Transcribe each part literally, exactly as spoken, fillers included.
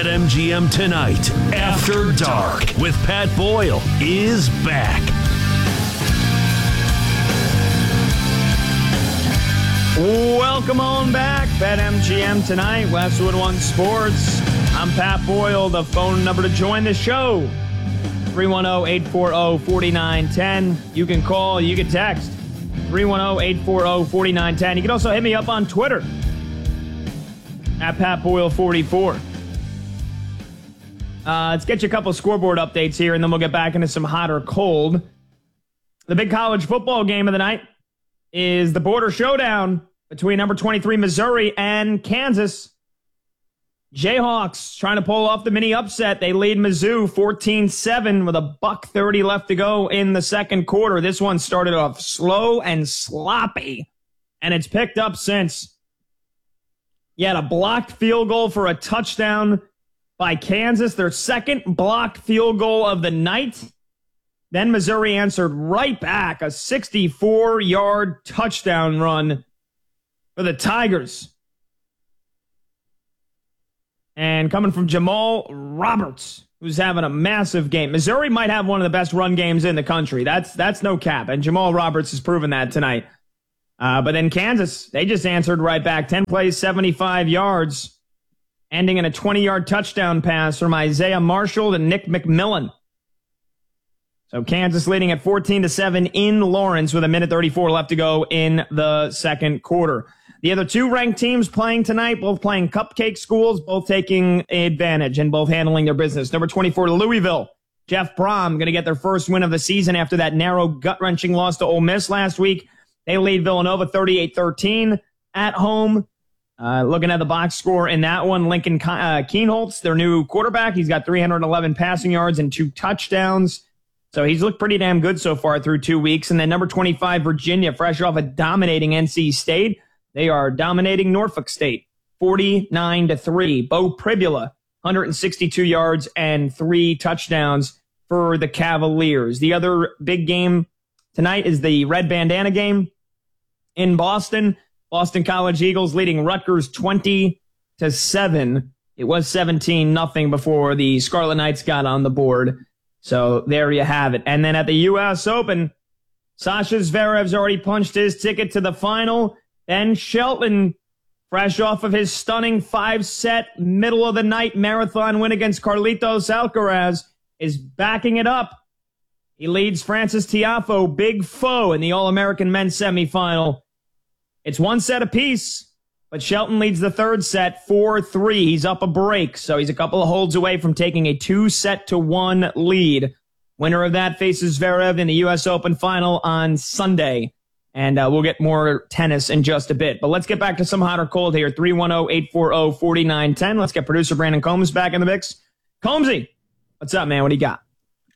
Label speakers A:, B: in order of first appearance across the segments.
A: BetMGM Tonight, After Dark, with Pat Boyle, is back.
B: Welcome on back, BetMGM Tonight, Westwood One Sports. I'm Pat Boyle. The phone number to join the show, three one zero, eight four zero, four nine one zero. You can call, you can text, three one zero, eight four zero, four nine one zero. You can also hit me up on Twitter, at Pat Boyle forty-four. Uh, let's get you a couple scoreboard updates here, and then we'll get back into some hot or cold. The big college football game of the night is the border showdown between number twenty-three Missouri and Kansas. Jayhawks trying to pull off the mini upset. They lead Mizzou fourteen seven with a buck thirty left to go in the second quarter. This one started off slow and sloppy, and it's picked up since. You had a blocked field goal for a touchdown by Kansas, their second blocked field goal of the night. Then Missouri answered right back, a sixty-four-yard touchdown run for the Tigers. And coming from Jamal Roberts, who's having a massive game. Missouri might have one of the best run games in the country. That's that's no cap, and Jamal Roberts has proven that tonight. Uh, but then Kansas, they just answered right back. ten plays, seventy-five yards. Ending in a twenty-yard touchdown pass from Isaiah Marshall to Nick McMillan. So Kansas leading at fourteen to seven in Lawrence with a minute thirty-four left to go in the second quarter. The other two ranked teams playing tonight, both playing cupcake schools, both taking advantage and both handling their business. Number twenty-four, Louisville. Jeff Brom going to get their first win of the season after that narrow, gut-wrenching loss to Ole Miss last week. They lead Villanova thirty-eight thirteen at home. Uh, looking at the box score in that one, Lincoln uh, Kienholz, their new quarterback, he's got three hundred eleven passing yards and two touchdowns. So he's looked pretty damn good so far through two weeks. And then number twenty-five, Virginia, fresh off a dominating N C State. They are dominating Norfolk State, forty-nine to three. Bo Pribula, one hundred sixty-two yards and three touchdowns for the Cavaliers. The other big game tonight is the red bandana game in Boston. Boston College Eagles leading Rutgers twenty to seven. It was seventeen nothing before the Scarlet Knights got on the board. So there you have it. And then at the U S Open, Sasha Zverev's already punched his ticket to the final. Ben Shelton, fresh off of his stunning five-set middle-of-the-night marathon win against Carlitos Alcaraz, is backing it up. He leads Francis Tiafoe, big foe, in the All-American men's semifinal. It's one set apiece, but Shelton leads the third set four three. He's up a break, so he's a couple of holds away from taking a two-set-to-one lead. Winner of that faces Zverev in the U S Open final on Sunday. And uh, we'll get more tennis in just a bit. But let's get back to some hot or cold here. three one zero, eight four zero, four nine one zero. Let's get producer Brandon Combs back in the mix. Combsy, what's up, man? What do you got?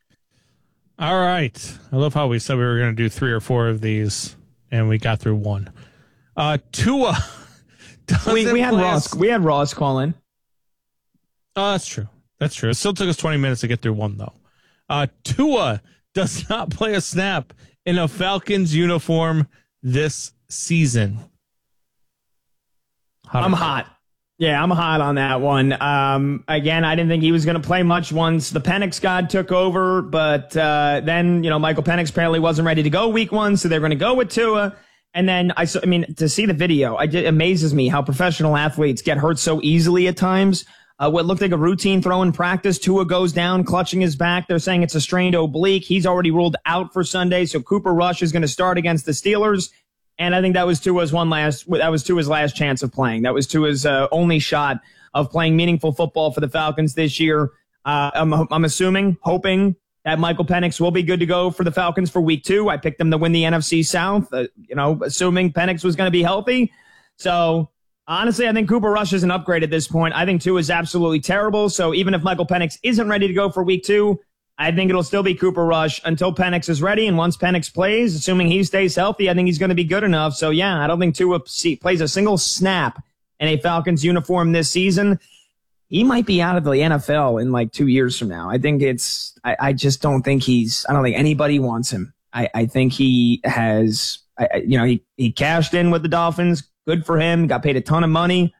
C: All right. I love how we said we were going to do three or four of these, and we got through one. Uh, Tua.
B: We, we had Ross. We had Ross call in.
C: Oh, that's true. That's true. It still took us twenty minutes to get through one, though. Uh, Tua does not play a snap in a Falcons uniform this season.
B: Hot I'm hot. Yeah, I'm hot on that one. Um, again, I didn't think he was going to play much once the Penix God took over, but uh, then, you know, Michael Penix apparently wasn't ready to go week one, so they're going to go with Tua. And then, I, I mean, to see the video, it amazes me how professional athletes get hurt so easily at times. Uh, what looked like a routine throw in practice, Tua goes down, clutching his back. They're saying it's a strained oblique. He's already ruled out for Sunday, so Cooper Rush is going to start against the Steelers. And I think that was Tua's one last. That was Tua's last chance of playing. That was Tua's uh, only shot of playing meaningful football for the Falcons this year. Uh, I'm, I'm assuming, hoping that Michael Penix will be good to go for the Falcons for week two. I picked them to win the N F C South. Uh, you know, assuming Penix was going to be healthy. So. Honestly, I think Cooper Rush is an upgrade at this point. I think Tua is absolutely terrible. So even if Michael Penix isn't ready to go for week two, I think it'll still be Cooper Rush until Penix is ready. And once Penix plays, assuming he stays healthy, I think he's going to be good enough. So yeah, I don't think Tua plays a single snap in a Falcons uniform this season. He might be out of the N F L in like two years from now. I think it's, I, I just don't think he's, I don't think anybody wants him. I, I think he has, I, you know, he, he cashed in with the Dolphins. Good for him. Got paid a ton of money.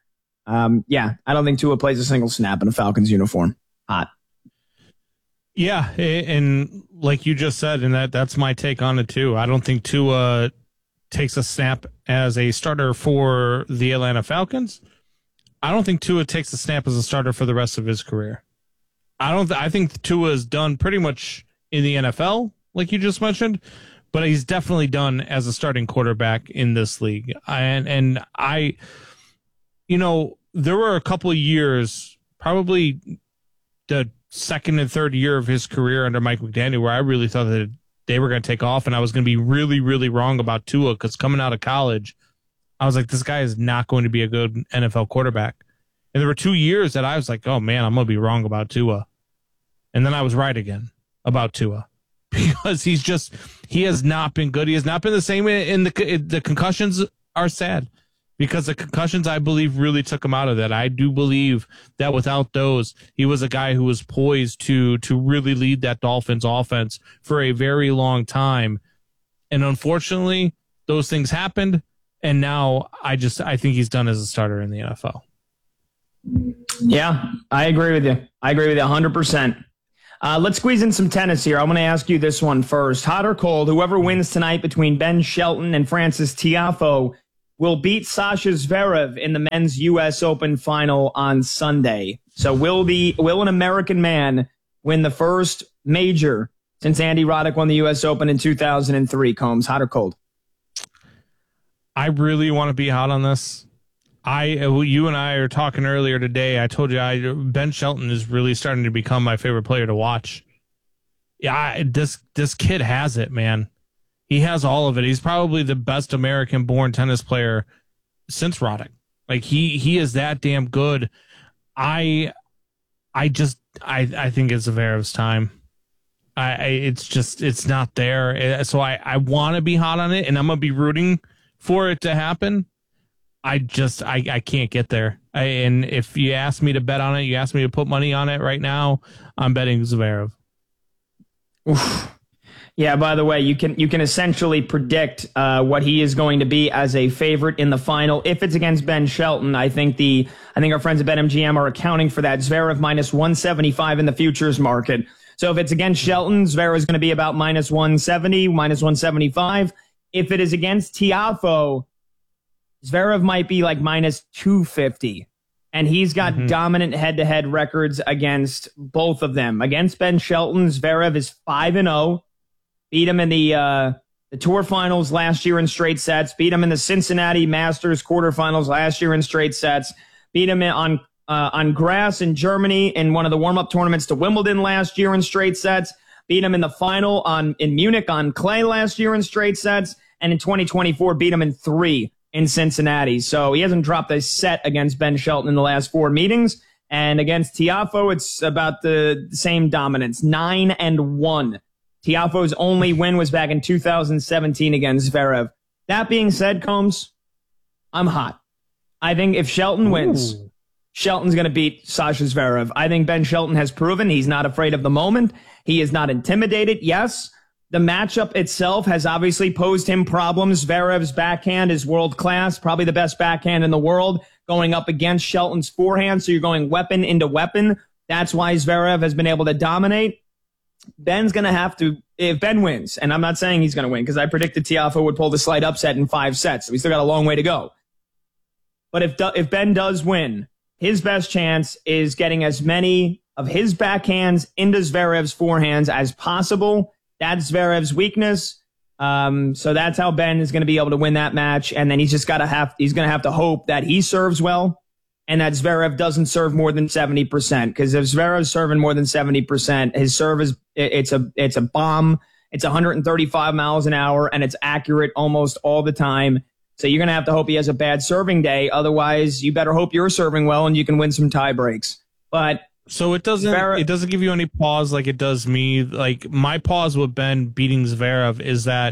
B: Um, yeah, I don't think Tua plays a single snap in a Falcons uniform. Hot.
C: Yeah, and like you just said, and that that's my take on it too. I don't think Tua takes a snap as a starter for the Atlanta Falcons. I don't think Tua takes a snap as a starter for the rest of his career. I don't. Th- I think Tua is done pretty much in the N F L, like you just mentioned, but he's definitely done as a starting quarterback in this league. And and I, you know, there were a couple of years, probably the second and third year of his career under Mike McDaniel, where I really thought that they were going to take off, and I was going to be really, really wrong about Tua, because coming out of college, I was like, this guy is not going to be a good N F L quarterback. And there were two years that I was like, oh, man, I'm going to be wrong about Tua. And then I was right again about Tua, because he's just, he has not been good. He has not been the same in the, the concussions are sad, because the concussions, I believe, really took him out of that. I do believe that without those, he was a guy who was poised to to really lead that Dolphins offense for a very long time. And unfortunately, those things happened. And now I just, I think he's done as a starter in the N F L.
B: Yeah, I agree with you. I agree with you one hundred percent. Uh, let's squeeze in some tennis here. I'm going to ask you this one first. Hot or cold, whoever wins tonight between Ben Shelton and Francis Tiafoe will beat Sasha Zverev in the men's U S Open final on Sunday. So will the will an American man win the first major since Andy Roddick won the U S Open in two thousand three? Combs, hot or cold?
C: I really want to be hot on this. I, you and I are talking earlier today. I told you I, Ben Shelton is really starting to become my favorite player to watch. Yeah, I, this this kid has it, man. He has all of it. He's probably the best American-born tennis player since Roddick. Like he he is that damn good. I I just I I think it's Zverev's time. I, I it's just it's not there. So I I want to be hot on it, and I'm gonna be rooting for it to happen. I just I I can't get there. I, and if you ask me to bet on it, you ask me to put money on it right now, I'm betting Zverev.
B: Oof. Yeah, by the way, you can you can essentially predict uh, what he is going to be as a favorite in the final. If it's against Ben Shelton, I think the I think our friends at BetMGM are accounting for that. Zverev minus one seventy-five in the futures market. So if it's against Shelton, Zverev is going to be about minus one seventy, minus one seventy-five. If it is against Tiafoe, Zverev might be like minus two fifty. And he's got mm-hmm. dominant head-to-head records against both of them. Against Ben Shelton, Zverev is five and oh. Beat him in the uh, the Tour Finals last year in straight sets. Beat him in the Cincinnati Masters quarterfinals last year in straight sets. Beat him on uh, on grass in Germany in one of the warm-up tournaments to Wimbledon last year in straight sets. Beat him in the final on in Munich on clay last year in straight sets. And in twenty twenty-four, beat him in three in Cincinnati. So he hasn't dropped a set against Ben Shelton in the last four meetings. And against Tiafoe, it's about the same dominance, nine and one. Tiafoe's only win was back in two thousand seventeen against Zverev. That being said, Combs, I'm hot. I think if Shelton wins, Ooh. Shelton's going to beat Sasha Zverev. I think Ben Shelton has proven he's not afraid of the moment. He is not intimidated. Yes, the matchup itself has obviously posed him problems. Zverev's backhand is world-class, probably the best backhand in the world, going up against Shelton's forehand, so you're going weapon into weapon. That's why Zverev has been able to dominate. Ben's going to have to, if Ben wins, and I'm not saying he's going to win because I predicted Tiafoe would pull the slight upset in five sets, so we still got a long way to go. But if if Ben does win, his best chance is getting as many of his backhands into Zverev's forehands as possible. That's Zverev's weakness. Um, so that's how Ben is going to be able to win that match. And then he's just got to have, he's going to have to hope that he serves well and that Zverev doesn't serve more than seventy percent. Because if Zverev's serving more than seventy percent, his serve is, it's a, it's a bomb. It's one hundred thirty-five miles an hour and it's accurate almost all the time. So you're going to have to hope he has a bad serving day. Otherwise, you better hope you're serving well and you can win some tie breaks. But
C: so it doesn't Zverev, it doesn't give you any pause like it does me. Like my pause with Ben beating Zverev is that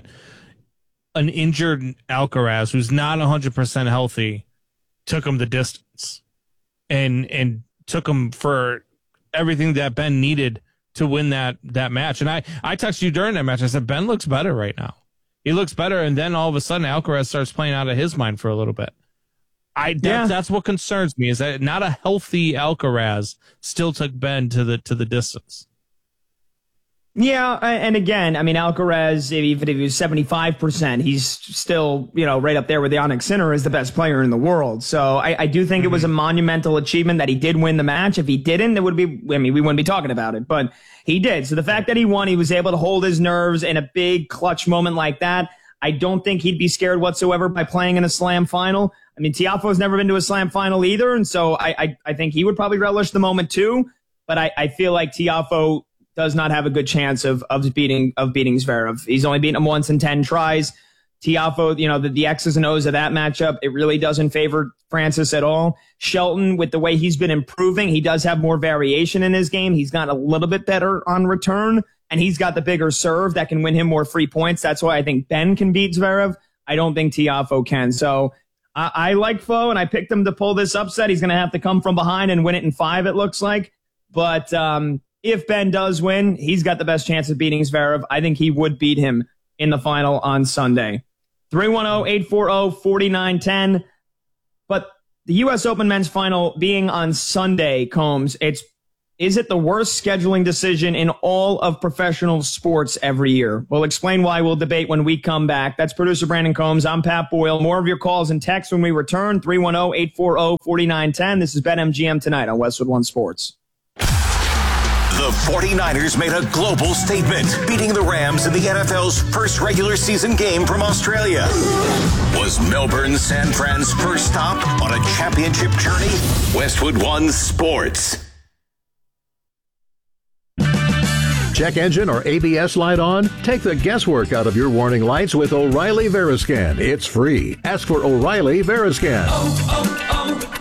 C: an injured Alcaraz who's not one hundred percent healthy took him the distance and and took him for everything that Ben needed to win that that match. And I, I texted you during that match. I said, Ben looks better right now. He looks better. And then all of a sudden Alcaraz starts playing out of his mind for a little bit. I that,
B: Yeah.
C: that's what concerns me, is that not a healthy Alcaraz still took Ben to the to the distance.
B: Yeah, and again, I mean, Alcaraz, even if he was seventy-five percent, he's still, you know, right up there with Jannik Sinner as the best player in the world. So I, I do think mm-hmm. it was a monumental achievement that he did win the match. If he didn't, it would be, I mean, we wouldn't be talking about it, but he did. So the fact that he won, he was able to hold his nerves in a big clutch moment like that. I don't think he'd be scared whatsoever by playing in a slam final. I mean, Tiafoe's never been to a slam final either, and so I, I, I think he would probably relish the moment too. But I, I feel like Tiafoe does not have a good chance of of beating of beating Zverev. He's only beaten him once in ten tries. Tiafoe, you know, the, the X's and O's of that matchup, it really doesn't favor Francis at all. Shelton, with the way he's been improving, he does have more variation in his game. He's got a little bit better on return, and he's got the bigger serve that can win him more free points. That's why I think Ben can beat Zverev. I don't think Tiafoe can. So I, I like Foe, and I picked him to pull this upset. He's going to have to come from behind and win it in five, it looks like. But um, if Ben does win, he's got the best chance of beating Zverev. I think he would beat him in the final on Sunday. three one zero, eight four zero, four nine one zero. But the U S Open men's final being on Sunday, Combs, it's is it the worst scheduling decision in all of professional sports every year? We'll explain why. We'll debate when we come back. That's producer Brandon Combs. I'm Pat Boyle. More of your calls and texts when we return. three one zero, eight four zero, four nine one zero. This is BetMGM Tonight on Westwood One Sports.
D: The 49ers made a global statement, beating the Rams in the N F L's first regular season game from Australia. Was Melbourne San Fran's first stop on a championship journey? Westwood One Sports.
E: Check engine or A B S light on? Take the guesswork out of your warning lights with O'Reilly Veriscan. It's free. Ask for O'Reilly Veriscan.
F: Oh,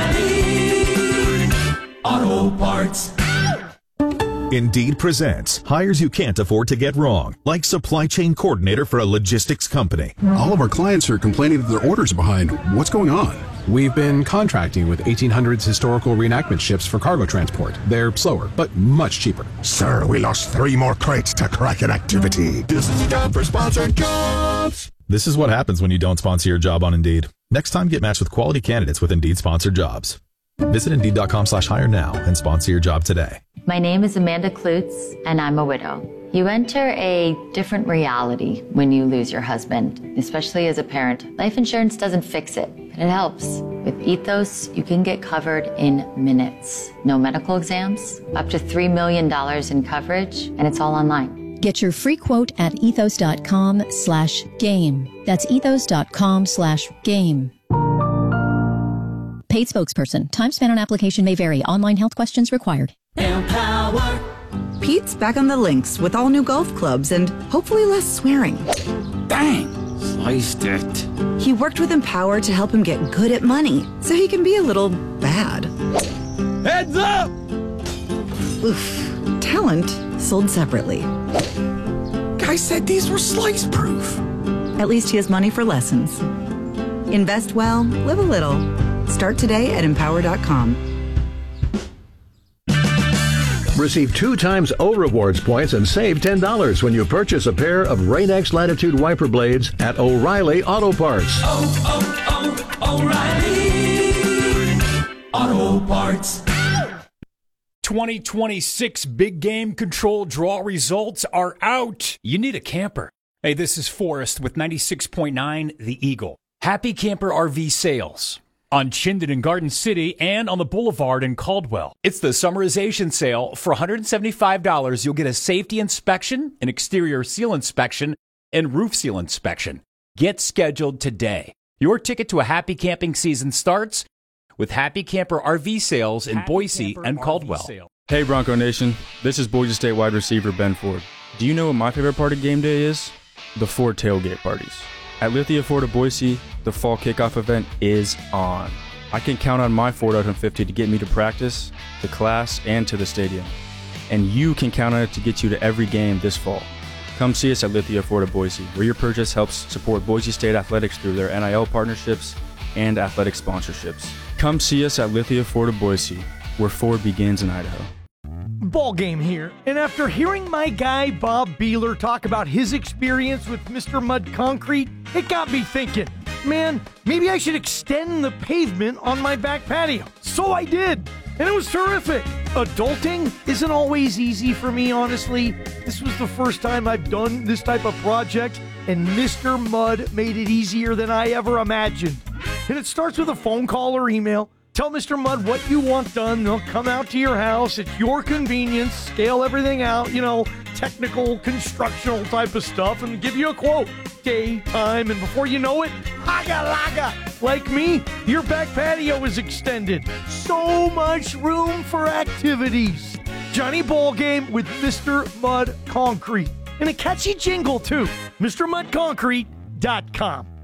F: oh, oh, O'Reilly Auto Parts.
G: Indeed presents hires you can't afford to get wrong, like supply chain coordinator for a logistics company.
H: All of our clients are complaining that their orders are behind. What's going on?
I: We've been contracting with eighteen hundreds historical reenactment ships for cargo transport. They're slower, but much cheaper.
H: Sir, we lost three more crates to Kraken activity. This is a job for sponsored jobs.
G: This is what happens when you don't sponsor your job on Indeed. Next time, get matched with quality candidates with Indeed sponsored jobs. Visit Indeed.com slash hire now and sponsor your job today.
J: My name is Amanda Klutz, and I'm a widow. You enter a different reality when you lose your husband, especially as a parent. Life insurance doesn't fix it, but it helps. With Ethos, you can get covered in minutes. No medical exams, up to three million dollars in coverage, and it's all online.
K: Get your free quote at ethos.com slash game. That's ethos.com slash game. Paid spokesperson. Time spent on application may vary. Online health questions required.
F: Empower.
L: Pete's back on the links with all new golf clubs and hopefully less swearing.
F: Bang! Sliced it.
L: He worked with Empower to help him get good at money so he can be a little bad.
F: Heads up!
L: Oof. Talent sold separately.
F: Guy said these were slice proof.
L: At least he has money for lessons. Invest well, live a little. Start today at empower dot com.
E: Receive two times O Rewards points and save ten dollars when you purchase a pair of Rain-X Latitude wiper blades at O'Reilly Auto Parts.
F: Oh, oh, oh, O'Reilly Auto Parts.
M: twenty twenty-six Big Game Control draw results are out. You need a camper. Hey, this is Forrest with ninety-six point nine The Eagle. Happy Camper R V sales on Chinden in Garden City and on the Boulevard in Caldwell. It's the summarization sale. For one hundred seventy-five dollars, you'll get a safety inspection, an exterior seal inspection, and roof seal inspection. Get scheduled today. Your ticket to a happy camping season starts with Happy Camper R V sales in Happy Boise Camper and Caldwell.
N: Hey Bronco Nation, this is Boise State wide receiver Ben Ford. Do you know what my favorite part of game day is? The Ford tailgate parties. At Lithia Ford of Boise, the fall kickoff event is on. I can count on my Ford F one fifty to get me to practice, to class, and to the stadium. And you can count on it to get you to every game this fall. Come see us at Lithia Ford of Boise, where your purchase helps support Boise State athletics through their N I L partnerships and athletic sponsorships. Come see us at Lithia Ford of Boise, where Ford begins in Idaho.
O: Ball game here, and after hearing my guy Bob Beeler talk about his experience with Mister Mud Concrete, it got me thinking, man, maybe I should extend the pavement on my back patio. So I did, and it was terrific. Adulting isn't always easy for me, honestly. This was the first time I've done this type of project, and Mister Mud made it easier than I ever imagined. And it starts with a phone call or email. Tell Mister Mud what you want done. They'll come out to your house at your convenience, scale everything out, you know, technical, constructional type of stuff, and give you a quote. Day, time, and before you know it, haga laga. Like me, your back patio is extended. So much room for activities. Johnny Ballgame with Mister Mud Concrete. And a catchy jingle, too. Mr Mud Concrete dot com.